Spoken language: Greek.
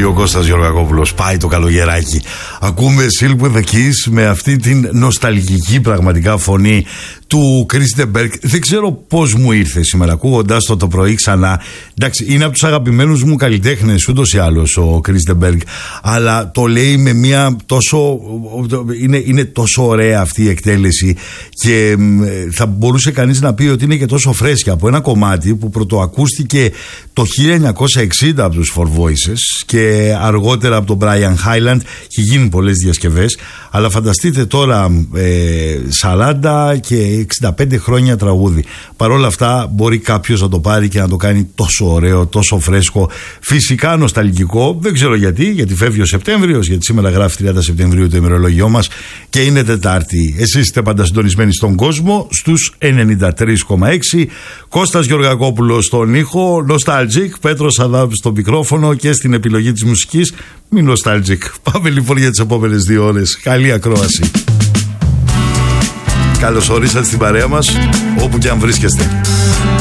ο Κώστας Γεωργακόπουλος. Πάει το καλογεράκι. Ακούμε Silk with the Kiss με αυτή την νοσταλγική πραγματικά φωνή του Κρίστεμπεργκ. Δεν ξέρω πώς μου ήρθε σήμερα ακούγοντας το πρωί ξανά. Εντάξει, είναι από τους αγαπημένους μου καλλιτέχνες ούτως ή άλλως ο Κρίστεμπεργκ, αλλά το λέει με μια τόσο. Είναι τόσο ωραία αυτή η εκτέλεση και θα μπορούσε κανείς να πει ότι είναι και τόσο φρέσκια από ένα κομμάτι που πρωτοακούστηκε το 1960 από τους Four Voices και αργότερα από τον Brian Hyland. Έχει γίνει πολλές διασκευές, αλλά φανταστείτε τώρα 40 και 65 χρόνια τραγούδι. Παρ' όλα αυτά μπορεί κάποιος να το πάρει και να το κάνει τόσο ωραίο, τόσο φρέσκο, φυσικά νοσταλγικό. Δεν ξέρω γιατί φεύγει ο Σεπτέμβριος, γιατί σήμερα γράφει 30 Σεπτεμβρίου το ημερολόγιό μας και είναι Τετάρτη. Εσείς είστε πάντα συντονισμένοι στον κόσμο στους 93,6. Κώστας Γεωργακόπουλος στον ήχο, Nostalgic, Πέτρος Αδάμ στο μικρόφωνο και στην επιλογή της μουσικής. Μην Nostalgic. Πάμε λοιπόν για τις επόμενες 2 ώρες. Καλή ακρόαση. Καλώς ορίσατε στην παρέα μας, όπου και αν βρίσκεστε.